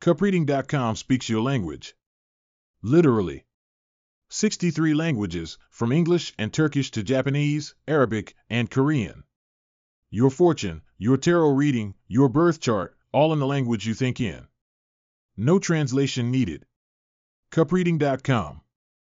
CupReading.com speaks your language. Literally. 63 languages, from English and Turkish to Japanese, Arabic, and Korean. Your fortune, your tarot reading, your birth chart, all in the language you think in. No translation needed. CupReading.com.